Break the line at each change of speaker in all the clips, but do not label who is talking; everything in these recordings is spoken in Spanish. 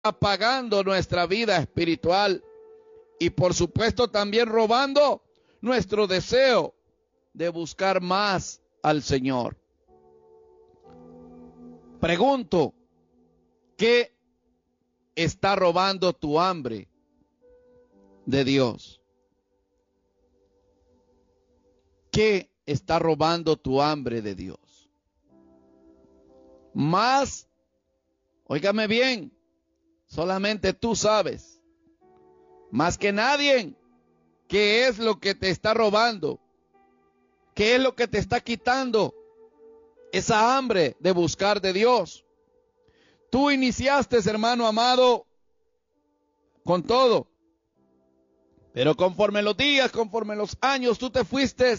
apagando nuestra vida espiritual y por supuesto también robando nuestro deseo de buscar más al Señor. Pregunto, ¿qué está robando tu hambre de Dios? ¿Qué está robando tu hambre de Dios? Más, óigame bien, solamente tú sabes, más que nadie, qué es lo que te está robando, qué es lo que te está quitando esa hambre de buscar de Dios. Tú iniciaste, hermano amado, con todo, pero conforme los días, conforme los años, tú te fuiste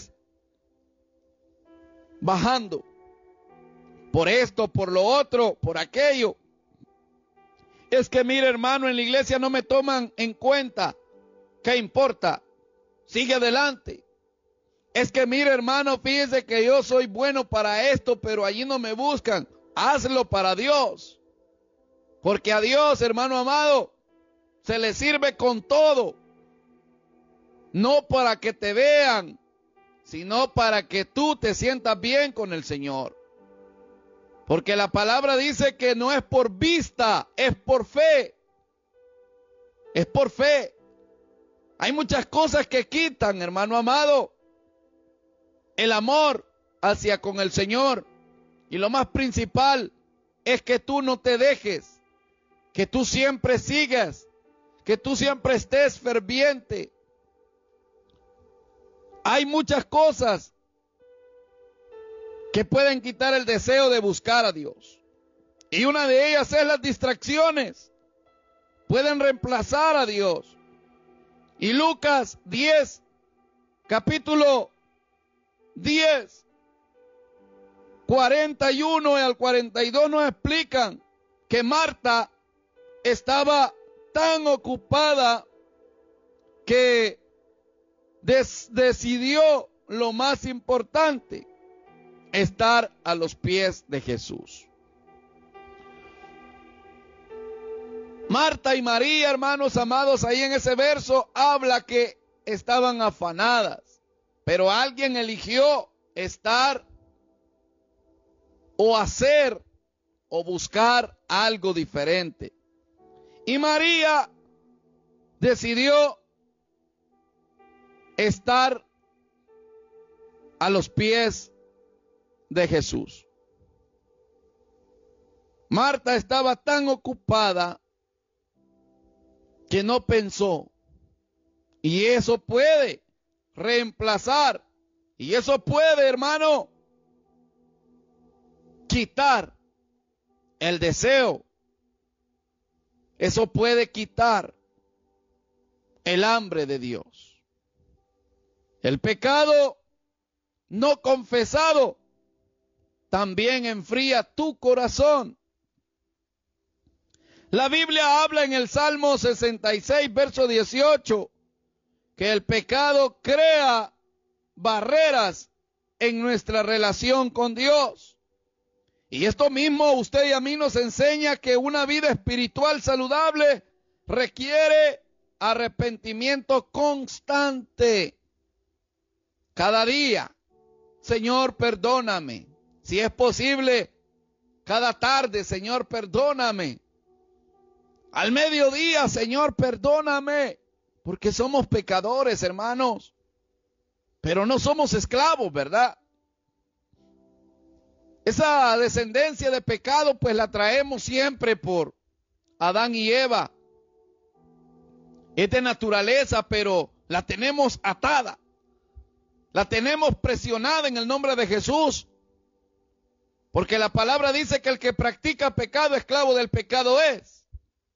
bajando por esto, por lo otro, por aquello. Es que mire, hermano, en la iglesia no me toman en cuenta. ¿Qué importa? Sigue adelante. Es que mire, hermano, fíjese que yo soy bueno para esto, pero allí no me buscan. Hazlo para Dios. Porque a Dios, hermano amado, se le sirve con todo. No para que te vean, sino para que tú te sientas bien con el Señor. Porque la palabra dice que no es por vista, es por fe. Es por fe. Hay muchas cosas que quitan, hermano amado, el amor hacia con el Señor. Y lo más principal es que tú no te dejes, que tú siempre sigas, que tú siempre estés ferviente. Hay muchas cosas que pueden quitar el deseo de buscar a Dios. Y una de ellas es las distracciones. Pueden reemplazar a Dios. Y Lucas 10, capítulo 10, 41 al 42 nos explican que Marta estaba tan ocupada que decidió lo más importante: estar a los pies de Jesús. Marta y María, hermanos amados, ahí en ese verso habla que estaban afanadas, pero alguien eligió estar o hacer o buscar algo diferente. Y María decidió estar a los pies de Jesús. Marta estaba tan ocupada que no pensó, y eso puede reemplazar, y eso puede, hermano, quitar el deseo. Eso puede quitar el hambre de Dios. El pecado no confesado también enfría tu corazón. La Biblia habla en el Salmo 66, verso 18, que el pecado crea barreras en nuestra relación con Dios. Y esto mismo usted y a mí nos enseña que una vida espiritual saludable requiere arrepentimiento constante. Cada día, Señor, perdóname. Si es posible, cada tarde, Señor, perdóname. Al mediodía, Señor, perdóname. Porque somos pecadores, hermanos. Pero no somos esclavos, ¿verdad? Esa descendencia de pecado, pues la traemos siempre por Adán y Eva. Es de naturaleza, pero la tenemos atada. La tenemos presionada en el nombre de Jesús. Porque la palabra dice que el que practica pecado, esclavo del pecado es.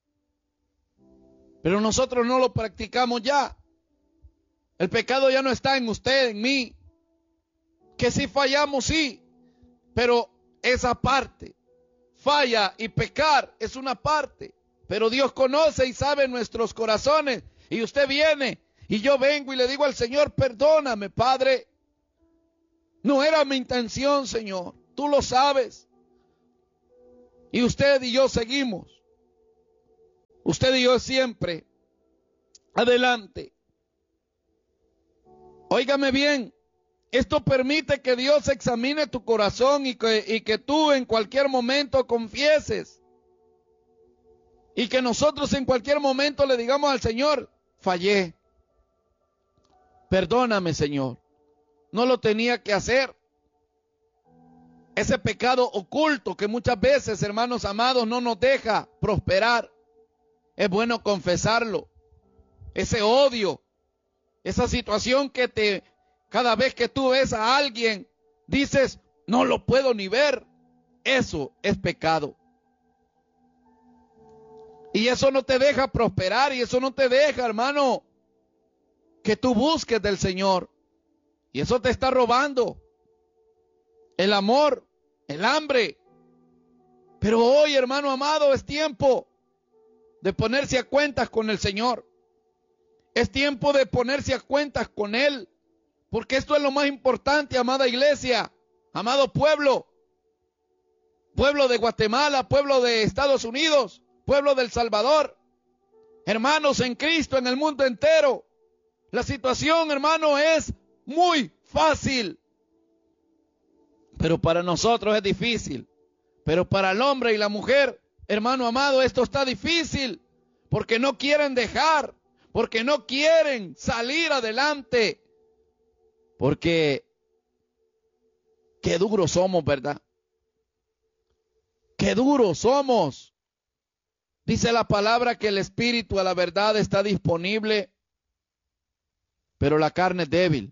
Pero nosotros no lo practicamos ya. El pecado ya no está en usted, en mí. Que si fallamos, sí. Pero esa parte, falla y pecar es una parte. Pero Dios conoce y sabe nuestros corazones. Y usted viene y yo vengo y le digo al Señor, perdóname, Padre. No era mi intención, Señor. Tú lo sabes. Y usted y yo seguimos. Usted y yo siempre adelante. Óigame bien, esto permite que Dios examine tu corazón y que tú en cualquier momento confieses. Y que nosotros en cualquier momento le digamos al Señor, fallé. Perdóname, Señor. No lo tenía que hacer. Ese pecado oculto que muchas veces, hermanos amados, no nos deja prosperar. Es bueno confesarlo. Ese odio, esa situación que cada vez que tú ves a alguien, dices, no lo puedo ni ver. Eso es pecado. Y eso no te deja prosperar, y eso no te deja, hermano, que tú busques del Señor. Y eso te está robando el amor, el hambre. Pero hoy, hermano amado, es tiempo de ponerse a cuentas con el Señor. Es tiempo de ponerse a cuentas con Él. Porque esto es lo más importante, amada iglesia, amado pueblo. Pueblo de Guatemala, pueblo de Estados Unidos, pueblo del Salvador. Hermanos en Cristo, en el mundo entero. La situación, hermano, es muy fácil. Pero para nosotros es difícil. Pero para el hombre y la mujer, hermano amado, esto está difícil. Porque no quieren dejar. Porque no quieren salir adelante. Porque qué duros somos, ¿verdad? Qué duros somos. Dice la palabra que el espíritu a la verdad está disponible, pero la carne es débil.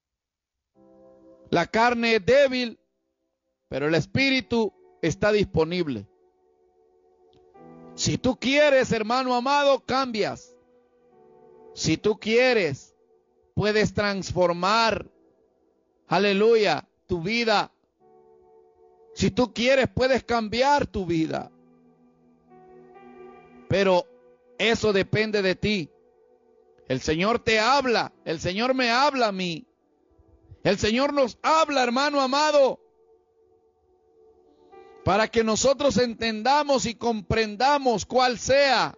La carne es débil, pero el espíritu está disponible. Si tú quieres, hermano amado, cambias. Si tú quieres, puedes transformar, aleluya, tu vida. Si tú quieres, puedes cambiar tu vida. Pero eso depende de ti. El Señor te habla, el Señor me habla a mí. El Señor nos habla, hermano amado, para que nosotros entendamos y comprendamos cuál sea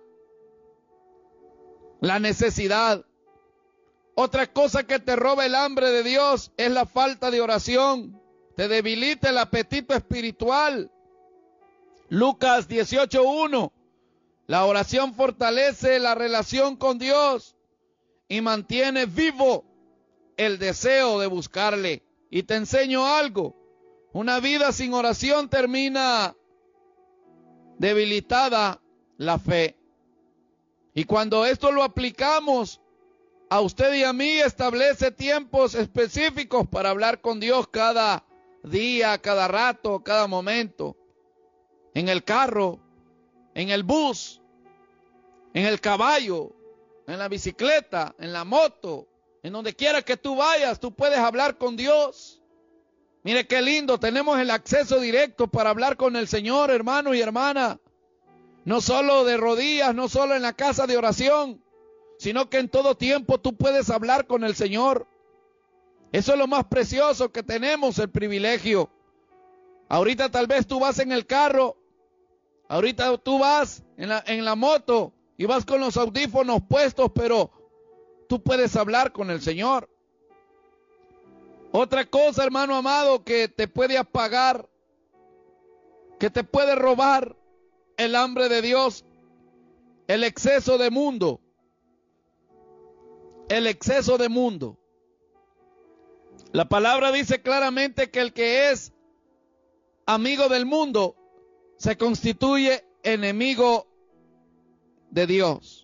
la necesidad. Otra cosa que te roba el hambre de Dios es la falta de oración. Te debilita el apetito espiritual. Lucas 18:1. La oración fortalece la relación con Dios y mantiene vivo el deseo de buscarle. Y te enseño algo. Una vida sin oración termina debilitada la fe. Y cuando esto lo aplicamos a usted y a mí, establece tiempos específicos para hablar con Dios cada día, cada rato, cada momento. En el carro, en el bus, en el caballo, en la bicicleta, en la moto, en donde quiera que tú vayas, tú puedes hablar con Dios. Mire qué lindo, tenemos el acceso directo para hablar con el Señor, hermano y hermana. No solo de rodillas, no solo en la casa de oración, sino que en todo tiempo tú puedes hablar con el Señor. Eso es lo más precioso que tenemos, el privilegio. Ahorita tal vez tú vas en el carro, ahorita tú vas en la moto y vas con los audífonos puestos, pero tú puedes hablar con el Señor. Otra cosa, hermano amado, que te puede apagar, que te puede robar el hambre de Dios, el exceso de mundo. El exceso de mundo. La palabra dice claramente que el que es amigo del mundo se constituye enemigo de Dios.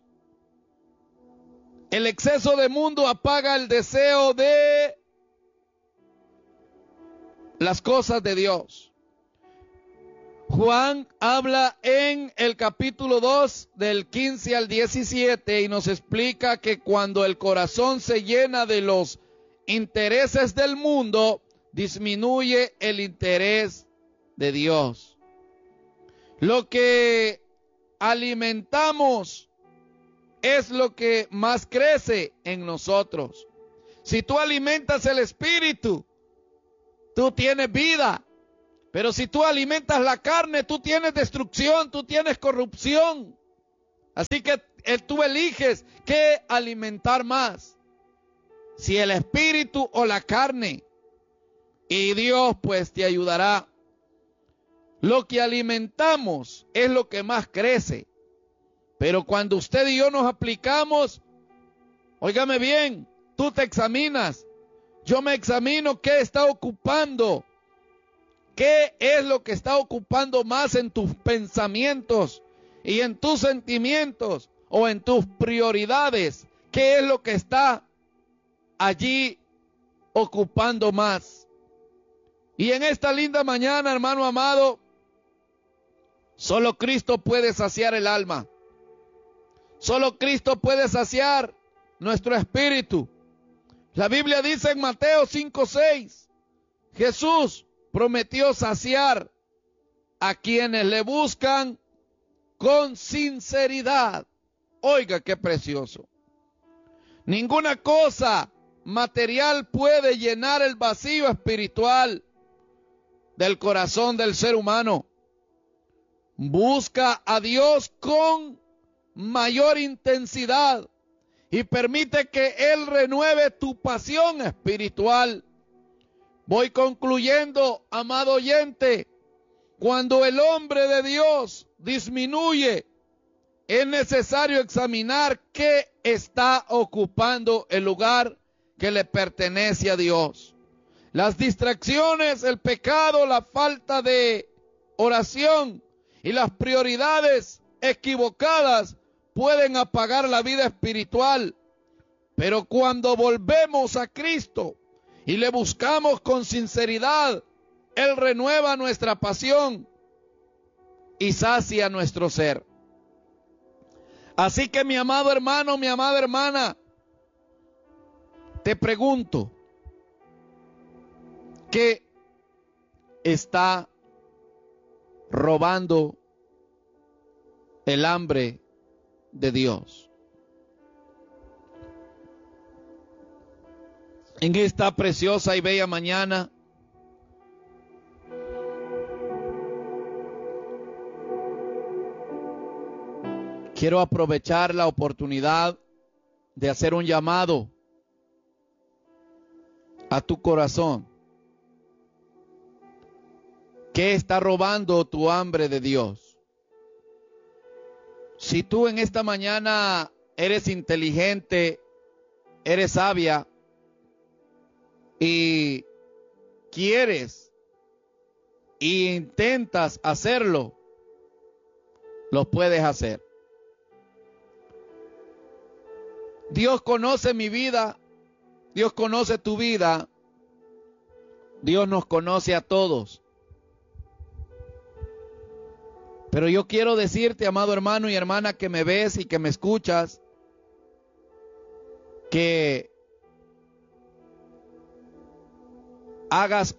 El exceso de mundo apaga el deseo de las cosas de Dios. Juan habla en el capítulo 2 del 15 al 17 y nos explica que cuando el corazón se llena de los intereses del mundo, disminuye el interés de Dios. Lo que alimentamos es lo que más crece en nosotros. Si tú alimentas el espíritu, tú tienes vida. Pero si tú alimentas la carne, tú tienes destrucción, tú tienes corrupción. Así que tú eliges qué alimentar más, si el espíritu o la carne. Y Dios pues te ayudará. Lo que alimentamos es lo que más crece. Pero cuando usted y yo nos aplicamos, óigame bien, tú te examinas, yo me examino qué está ocupando, qué es lo que está ocupando más en tus pensamientos y en tus sentimientos o en tus prioridades, qué es lo que está allí ocupando más. Y en esta linda mañana, hermano amado, solo Cristo puede saciar el alma. Solo Cristo puede saciar nuestro espíritu. La Biblia dice en Mateo 5:6, Jesús prometió saciar a quienes le buscan con sinceridad. Oiga qué precioso. Ninguna cosa material puede llenar el vacío espiritual del corazón del ser humano. Busca a Dios con mayor intensidad y permite que Él renueve tu pasión espiritual. Voy concluyendo, amado oyente. Cuando el hombre de Dios disminuye, es necesario examinar qué está ocupando el lugar que le pertenece a Dios. Las distracciones, el pecado, la falta de oración y las prioridades equivocadas pueden apagar la vida espiritual. Pero cuando volvemos a Cristo y le buscamos con sinceridad, Él renueva nuestra pasión y sacia nuestro ser. Así que mi amado hermano, mi amada hermana, te pregunto, ¿qué está robando el hambre de Dios? En esta preciosa y bella mañana, quiero aprovechar la oportunidad de hacer un llamado a tu corazón. ¿Qué está robando tu hambre de Dios? Si tú en esta mañana eres inteligente, eres sabia y quieres e intentas hacerlo, lo puedes hacer. Dios conoce mi vida, Dios conoce tu vida, Dios nos conoce a todos. Pero yo quiero decirte, amado hermano y hermana que me ves y que me escuchas, que hagas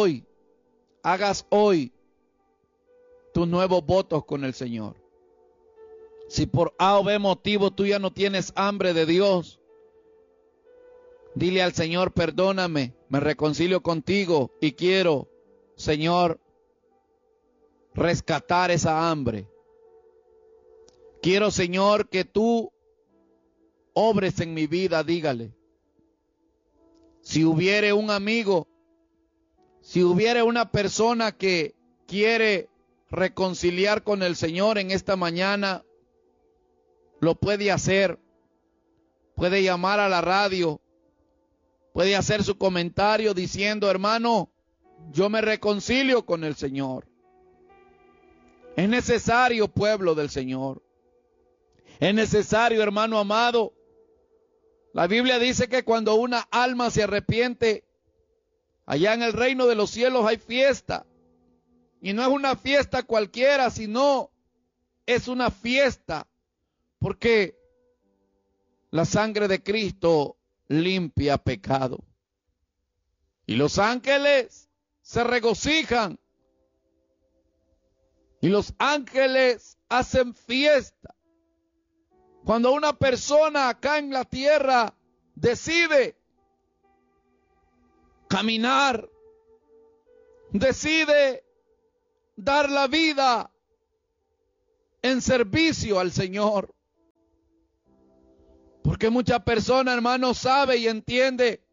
hoy tus nuevos votos con el Señor. Si por A o B motivo tú ya no tienes hambre de Dios, dile al Señor, perdóname, me reconcilio contigo y quiero, Señor, rescatar esa hambre. Quiero, Señor, que tú obres en mi vida, dígale. Si hubiere un amigo, si hubiere una persona que quiere reconciliar con el Señor en esta mañana, lo puede hacer. Puede llamar a la radio, puede hacer su comentario diciendo, hermano, yo me reconcilio con el Señor. Es necesario, pueblo del Señor. Es necesario, hermano amado. La Biblia dice que cuando una alma se arrepiente, allá en el reino de los cielos hay fiesta. Y no es una fiesta cualquiera, sino es una fiesta. Porque la sangre de Cristo limpia pecado. Y los ángeles se regocijan. Y los ángeles hacen fiesta. Cuando una persona acá en la tierra decide caminar, decide dar la vida en servicio al Señor. Porque muchas personas, hermano, sabe y entiende